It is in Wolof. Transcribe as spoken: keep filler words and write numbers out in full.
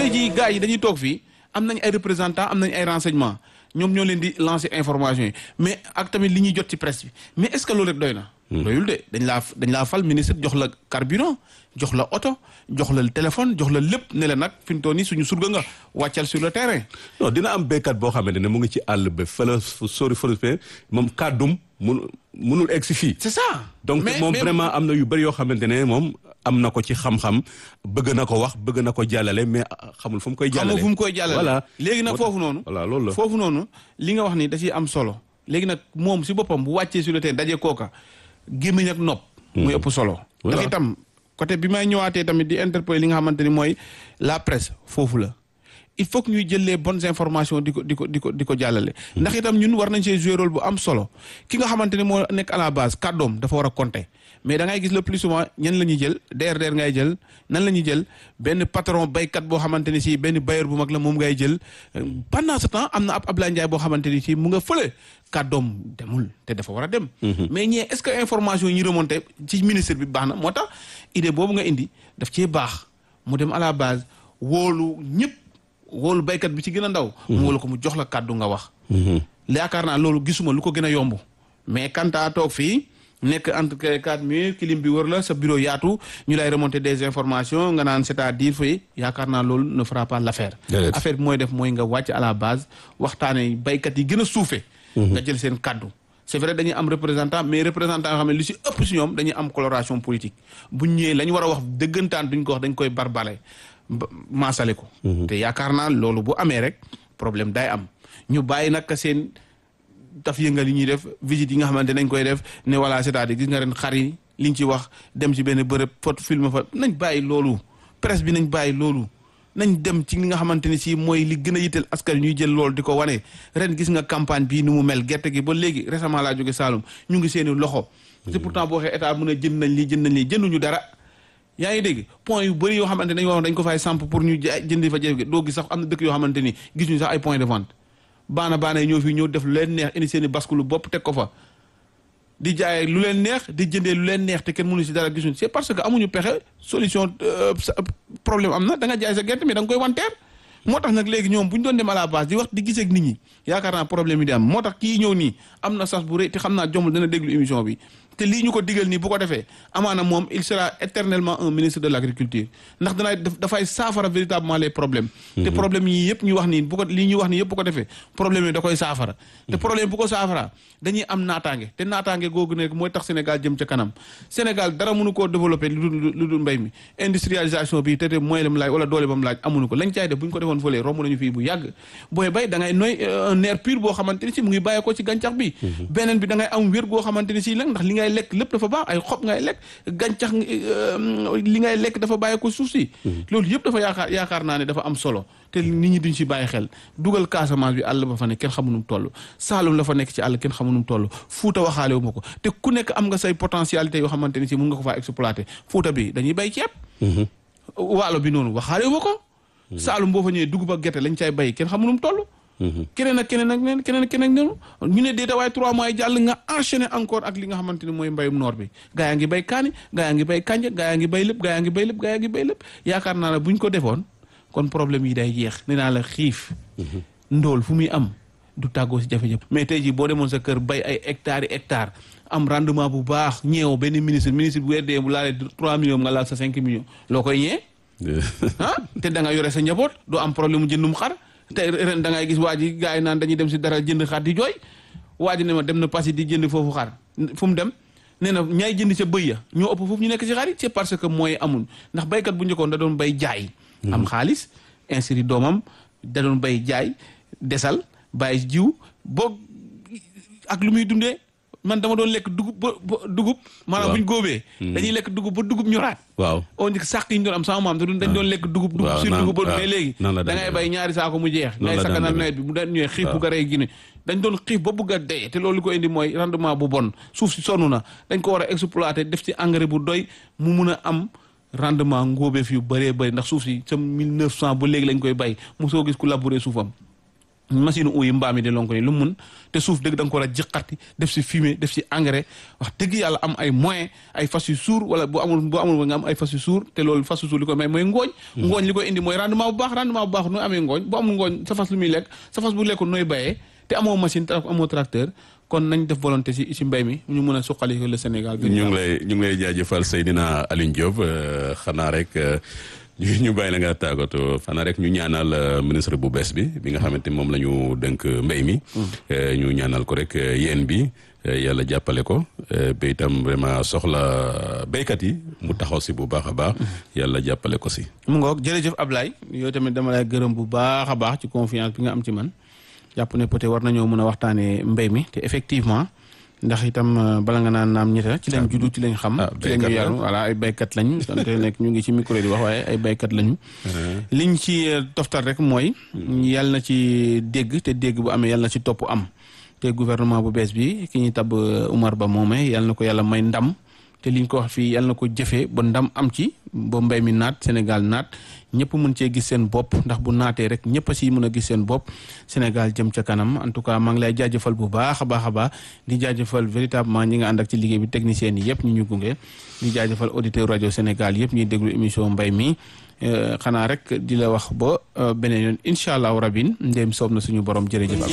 tey jii gars yi dañuy toog fii am nañ ay représentants am nañ ay renseignements ñoom ñoo leen di lancer information yi mais ak tamit li ñuy jot ci presse bi mais est-ce que loolu rek doy na. doyul de dañ laa dañ laa fal ministre jox la carburant jox la oto jox la téléphone jox la lépp ne la nag fi mu toll nii suñu surga nga wàccal sur le terrain. non dina am béykat boo xamante ne mu ngi ci àll ba fële sori fële moom kàddum mun munul egg si fii. c'est ça. donc moom vraiment am na yu bëri yoo xamante ne moom am na ko ci xam-xam bëgg na ko wax bëgg na ko jàllale mais xamul fu mu koy. jàllale xamul fu mu koy jàllale. voilà léegi nag foofu noonu. voilà loolu la foofu noonu li nga wax ni da ciy am solo léegi nag moom si boppam bu wàccee sur le terrain daje kooka gémmiñ ak nopp. muy ëpp solo. ndax itam côté bi may ñëwaatee tamit di interpeller li nga xamante ni mooy la presse foofu la il faut que ñuy jël les bonnes informations di ko di ko di ko di ko jàllale. ndax itam ñun war nañ see jouer rôle bu am solo ki nga xamante ni moo nekk à la base kàddoom dafa war a compter mais da ngay gis le plus souvent ñan la ñuy jël D R D R ngay jël nan la ñuy jël benn patron baykat boo xamante ni si benn bailleur bu mag la moom ngay jël pendant ce temps am na ab Ablaye Ndiaye boo xamante ni si mu nga fële kàddoom demul te dafa war a dem. mais ñee est-ce que information yi ñu remonté ci ministre bi baax na moo tax idée boobu nga indi daf cee baax mu dem à la base wóolu ñëpp wóolu baykat bi ci gën a ndaw. mu wóolu ko mu jox la kàddu nga wax. yaakaar naa loolu gisuma lu ko gën a yomb mais kanta toog fii. nekk entre quatre murs clim bi wër la sa bureau yaatu ñu lay remonter des informations nga naan c'est-à-dire fii yaakaar naa loolu ne fera pas l'affaire. affaire bi mooy def mooy nga wàcc à la base waxtaanee baykat yi gën a suufee. nga jël seen kaddu. c'est vrai dañuy am représentant mais représentant yoo xam ne lu si ëpp si ñoom dañuy am coloration politique bu ñëwee la ñu war a wax dëggantaan duñ ko wax dañ koy barbale maasale ko. te yaakaar naa loolu bu amee rek problème day am ñu bàyyi nag seen. taf yëngal yi ñuy def visite yi nga xamante nañ koy def ne voilà c'est-à-dire gis nga ren xar yi liñ ci wax dem ci benn bërëb photo film fa nañ bàyyi loolu presse bi nañ bàyyi loolu nañ dem ci li nga xamante ni si mooy li gën a yitteel askan ñuy jël loolu di ko wane ren gis nga campagne bii ni mu mel gerte gi ba léegi récemment laa jóge Saloum ñu ngi seeni loxo c'est pourtant boo waxee état mën a jënd nañ lii jënd nañ lii jënduñu dara yaa ngi dégg point yu bëri yoo xamante dañ wax dañ ko fay samp pour ñu jëndi fa jëf doo gis sax am na dëkk yoo xamante ni gis ñu sax ay point de vente baana baana yi ñoo fi ñëw def lu leen neex indi seen i bascule bopp teg ko fa di jaay lu leen neex di jëndee lu leen neex te kenn mënu si dara gisuñ c'est parce que amuñu pexe solution problème am na da nga jaay sa gerte mais da nga koy wanteer moo tax nag léegi ñoom bu ñu doon dem à la base di wax di gisee ak nit ñi yaakaar naa problème yi di am moo tax kii ñëw nii am na sas bu rëy te xam naa jombul dana déglu émission bi te lii ñu ko digal nii bu ko defee amaana moom il sera éternellement un ministre de l'agriculture ndax danay dafay saafara véritablement les problèmes te problème yi yëpp ñu wax nii bu ko lii ñuy wax nii yëpp bu ko defee problème yi da koy saafara te problème bu ko saafara dañuy am naataange te naataange googu nekk mooy tax Sénégal jëm ca kanam Sénégal dara mënu koo développer lu dul lu dul mbéy mi industrialisation bi te te mooy la mu laaj wala doole ba mu laaj amuñu ko lañ caay def bu ñu ko defoon fële romb nañu fii bu yàgg booy bay da ngay noy un air pur boo xamante ni si mu ngi bàyyee ko ci gàncax bi beneen bi da ngay am wér goo xamante ni si la ndax li ngay lekk lépp dafa baax ay xob ngay lekk gàncax li ngay lekk dafa bàyyi ko suuf si loolu yëpp dafa yaakaar yaakaar naa ne dafa am solo te nit ñi duñ si bàyyi xel dugal Casamance bi àll ba fa nekk kenn xamu nu mu toll Saalum la fa nekk ci àll kenn xamu nu mu toll Fuuta waxaale wu ma ko te ku nekk am nga say potentialité yoo xamante ni si mun nga ko faa exploiter Fuuta bi dañuy bay ceeb Waalo bi noonu waxaale wu ma ko Saalum boo fa ñëwee dugub ak gerte lañ cay bay kenn xamu nu mu toll keneen ak keneen ak keneen keneen ak keneen noonu ñu ne déeta waaye trois mois yi jàll nga enchaîner encore ak li nga xamante ni mooy mbayum noor bi gaa yaa ngi bay kaani gaa yaa ngi bay kanja gaa yaa ngi bay lépp gaa yaa ngi bay lépp gaa yaa ngi bay lépp yaakaar naa ne bu ñu ko defoon kon problème yi day jeex nee naa la xiif ndóol fu muy am du tàggoo si jafe-jafe mais tey jii boo demoon sa kër bay ay hectares yi hectares am rendement bu baax ñeew benn ministre ministre bu weddee bu laalee trois millions nga laal sa cinq millions loo koy ñee ah te da nga yore sa njaboot doo am problème mu jëndum xar te ren da ngay gis waa ji gars yi naan dañuy dem si dara jënd xar di jooy waa ji ne ma dem na Passy di jënd foofu xar fu mu dem nee na ñaay jënd sa bëy ya ñoo ëpp foofu ñu nekk si xar yi c'est parce que mooy amul ndax baykat bu njëkkoon da doon bay jaay am xaalis inscrit doomam da doon bay jaay desal bàyyi jiw boog ak lu muy dundee man dama doon lekk dugub ba dugub maanaam bu ñu góobee dañuy lekk dugub ba dugub ñoraat waaw on dit sàq yi ñu doon am sama maam te dañ doon lekk dugub dugub sur dugub ba mais léegi da ngay bay ñaari saako mu jeex ngay sakkanal nawet bi mu daan ñëwee xiif bu garee gi ne dañ doon xiif ba bugg a dee te loolu ko indi mooy rendement bu bon suuf si sonn na dañ ko war a exploiter def ci engrais bu doy mu mun a am rendement ngóobeef yu bëree bëri ndax suuf si sa mille neuf cent ba léegi lañ koy bay mosoo gis ku labourer suufam machine uyi mbaam yi di lonko ni lu mun te suuf dëgg da nga ko war a jiqati def si fumier def si engrais wax dëgg yàlla am ay moyens ay fas yu suur wala bu amul bu amul nga am ay fas yu suur te loolu fas yu suur li koy may mooy ngooñ ngooñ li koy indi mooy rendement bu baax rendement bu baax nooy amee ngooñ bu amul ngooñ sa fas lu muy lekk sa fas bu lekkul nooy bayee te amoo machine te amoo tracteur kon nañ def volonté si si mbéy mi ñu mën a suqali le Sénégal ñu ngi lay ñu ngi lay jaajëfal Seydina Alioune Diop xanaa rek ñu bàyyi la nga tàggatoo xanaa rek ñu ñaanal ministre bu bees bi bi nga xamante ni moom la ñu dënk mbéy mi ñu ñaanal ko rek yéen bi yàlla jàppale ko ba itam vraiment soxla béykat yi mu taxaw si bu baax a baax yàlla jàppale ko si mu ngoog jërëjëf Ablaye yow tamit dama lay gërëm bu baax a baax ci confiance bi nga am ci man jàpp ne peut-être war nañoo mën a waxtaanee mbéy mi te effectivement ndax itam bala nga naan naam ñetta ci lañ juddu ci lañ xam ci lañ ñu yaru voilà ay béykat lañ donte nekk ñu ngi ci micro di wax waaye ay béykat lañu liñ ci toftal rek mooy yàlla na ci dégg te dégg bu amee yàlla na ci topp am te gouvernement bu bees bi ki ñuy tab Oumar Ba moomee yàlla na ko yàlla may ndam te liñ ko wax fii yàlla na ko jëfee ba ndam am ci ba mbéy mi naat Sénégal naat ñëpp mën cee gis seen bopp ndax bu naatee rek ñëpp a si mën a gis seen bopp Sénégal jëm ca kanam en tout cas maa ngi lay jaajëfal bu baax a baax a baax di jaajëfal véritablement ñi nga ànd ak ci liggéey bi techniciens yi yëpp ñu ñu gunge di jaajëfal auditeur rajo Sénégal yëpp ñuy déglu émission mbay mi xanaa rek di la wax ba beneen yoon incha allahu rabin ndéem soob na suñu borom jërëjëf